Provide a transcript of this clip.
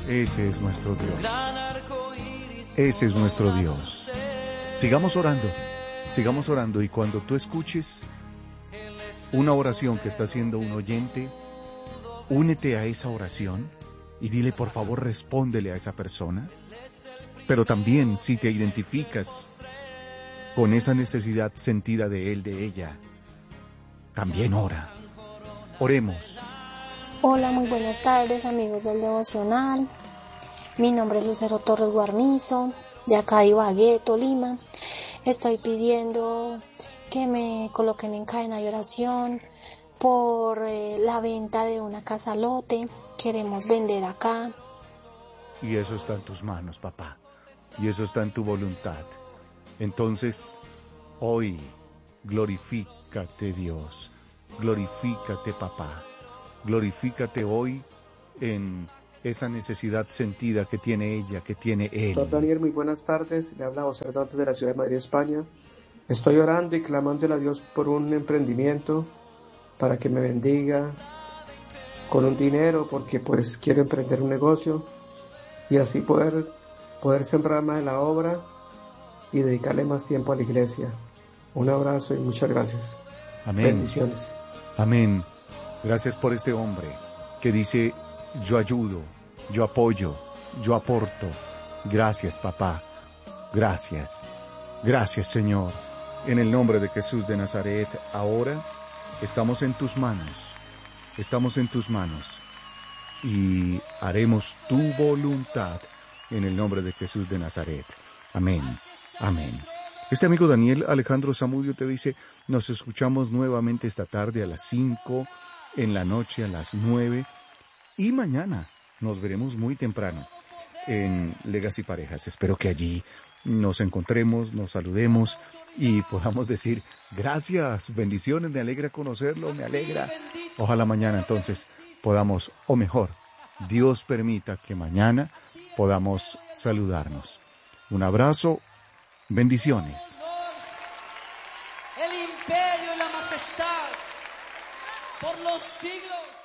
Ese es nuestro Dios. Ese es nuestro Dios. Sigamos orando y cuando tú escuches una oración que está haciendo un oyente, únete a esa oración y dile, por favor, respóndele a esa persona. Pero también, si te identificas con esa necesidad sentida de él, de ella, también ora. Oremos. Hola, muy buenas tardes, amigos del Devocional. Mi nombre es Lucero Torres Guarnizo, de acá de Ibagué, Tolima. Estoy pidiendo que me coloquen en cadena de oración por la venta de una casa lote. Queremos vender acá. Y eso está en tus manos, papá. Y eso está en tu voluntad. Entonces, hoy, glorifícate, Dios. Glorifícate, papá. Glorifícate hoy en esa necesidad sentida que tiene ella, que tiene él. Doctor Daniel, muy buenas tardes. Le habla José Hernández de la ciudad de Madrid, España. Estoy orando y clamándole a Dios por un emprendimiento para que me bendiga con un dinero, porque pues quiero emprender un negocio y así poder sembrar más en la obra y dedicarle más tiempo a la iglesia. Un abrazo y muchas gracias. Amén. Bendiciones. Amén. Gracias por este hombre que dice, yo ayudo, yo apoyo, yo aporto. Gracias, papá. Gracias. Gracias, Señor. En el nombre de Jesús de Nazaret, ahora estamos en tus manos. Estamos en tus manos. Y haremos tu voluntad en el nombre de Jesús de Nazaret. Amén. Amén. Este amigo Daniel Alejandro Zamudio te dice, nos escuchamos nuevamente esta tarde a las 5, en la noche a las 9, y mañana nos veremos muy temprano en Legacy Parejas. Espero que allí nos encontremos, nos saludemos y podamos decir, gracias, bendiciones, me alegra conocerlo, me alegra. Ojalá mañana entonces podamos, o mejor, Dios permita que mañana podamos saludarnos. Un abrazo, bendiciones. El imperio y la majestad por los siglos.